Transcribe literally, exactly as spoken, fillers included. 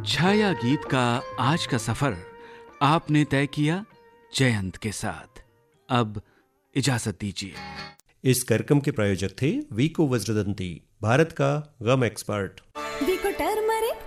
छाया गीत का आज का सफर आपने तय किया जयंत के साथ। अब इजाजत दीजिए। इस कार्यक्रम के प्रायोजक थे वीको वज्रदंती, भारत का गम एक्सपर्ट। वीको टर्मरिक